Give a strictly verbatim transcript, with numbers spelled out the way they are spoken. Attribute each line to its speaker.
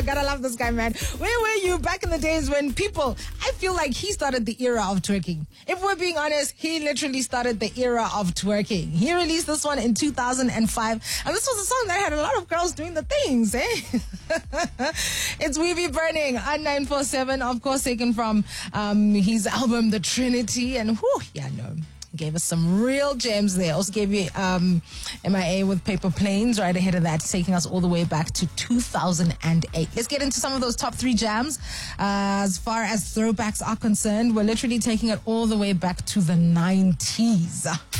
Speaker 1: Gotta love this guy, man. Where were you back in the days when people, I feel like he started the era of twerking. If we're being honest, he literally started the era of twerking. He released this one in two thousand five, and this was a song that had a lot of girls doing the things, eh? It's We Be Burning on nine four seven, of course, taken from um, his album, The Trinity, and whew, yeah, no. Gave us some real gems there. Also gave you um, M I A with Paper Planes right ahead of that, taking us all the way back to two thousand eight. Let's get into some of those top three jams. Uh, as far as throwbacks are concerned, we're literally taking it all the way back to the nineties.